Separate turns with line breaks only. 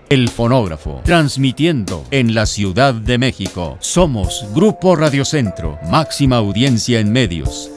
El Fonógrafo, transmitiendo en la Ciudad de México. Somos Grupo Radio Centro, máxima audiencia en medios.